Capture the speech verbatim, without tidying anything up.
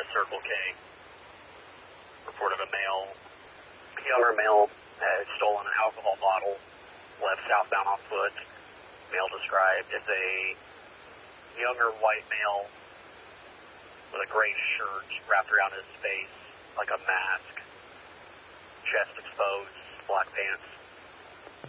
Circle K. Report of a male, younger male, had stolen an alcohol bottle, left southbound on foot. Male described as a younger white male with a gray shirt wrapped around his face like a mask, chest exposed, black pants.